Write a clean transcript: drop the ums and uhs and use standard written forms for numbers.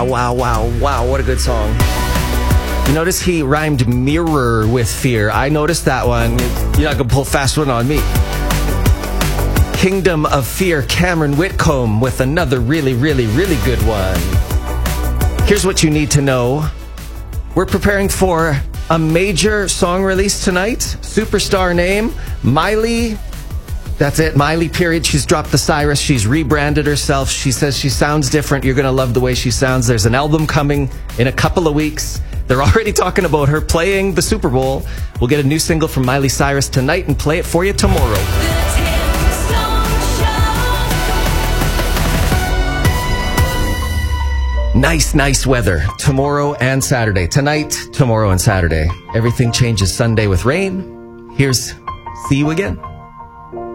Wow, wow, wow. What a good song. You notice he rhymed mirror with fear. I noticed that one. You're not going to pull a fast one on me. Kingdom of Fear, Cameron Whitcomb with another really, really, really good one. Here's what you need to know. We're preparing for a major song release tonight. Superstar name, Miley. That's it, Miley, period. She's dropped the Cyrus. She's rebranded herself. She says she sounds different. You're going to love the way she sounds. There's an album coming in a couple of weeks. They're already talking about her playing the Super Bowl. We'll get a new single from Miley Cyrus tonight and play it for you tomorrow. Nice weather tomorrow and Saturday. Tonight, tomorrow and Saturday. Everything changes Sunday with rain. Here's See You Again.